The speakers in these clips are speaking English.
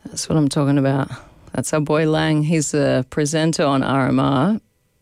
That's what I'm talking about. That's our boy Lang. He's a presenter on RMR.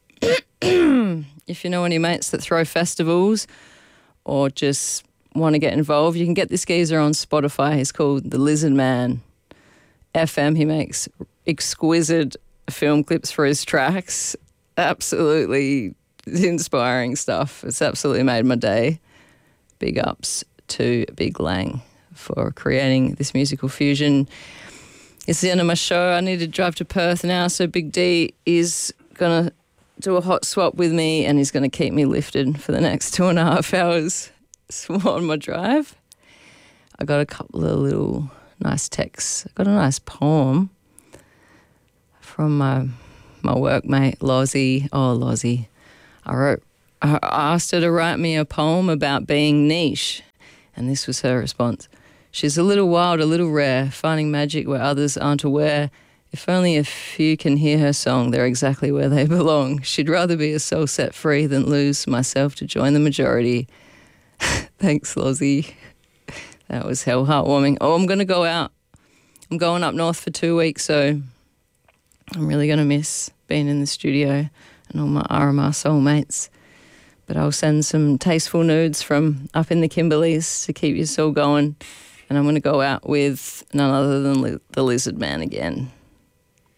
If you know any mates that throw festivals or just want to get involved, you can get this geezer on Spotify. He's called The Lizard Man FM. He makes exquisite film clips for his tracks. Absolutely inspiring stuff. It's absolutely made my day. Big ups to Big Lang for creating this musical fusion. It's the end of my show. I need to drive to Perth now, so Big D is going to do a hot swap with me and he's going to keep me lifted for the next 2.5 hours on my drive. I got a couple of little nice texts. I got a nice poem from my workmate, Lozzie. Oh, Lozzie. I asked her to write me a poem about being niche, and this was her response. She's a little wild, a little rare, finding magic where others aren't aware. If only a few can hear her song, they're exactly where they belong. She'd rather be a soul set free than lose myself to join the majority. Thanks, Lozzie. That was hell heartwarming. Oh, I'm going to go out. I'm going up north for 2 weeks, so I'm really going to miss being in the studio and all my RMR soulmates. But I'll send some tasteful nudes from up in the Kimberleys to keep your soul going. And I'm going to go out with none other than the Lizard Man again.